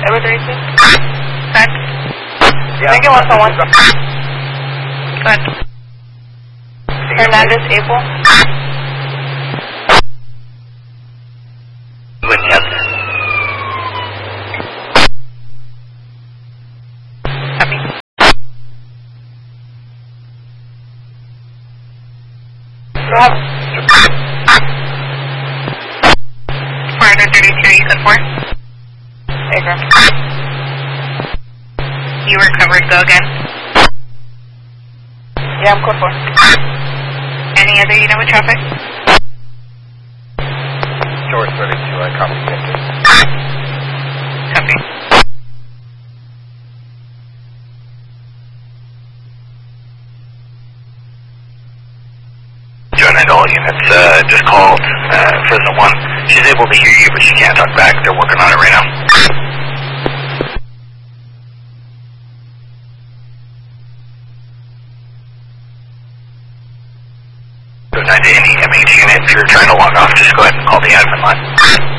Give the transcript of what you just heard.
Edward 32? Correct? Yeah. Make it 1-1. Go ahead. Hernandez, April. Yes. Copy. Go ahead. 432, you said 4? Aircraft. You recovered, go again. Yeah, I'm code 4. Any other unit with traffic? George 32, I copy. Copy. Joining all units, just called Fresno 1. She's able to hear you, but she can't talk back. They're working on it right now. So 9 to any MH unit, if you're trying to log off, just go ahead and call the admin line.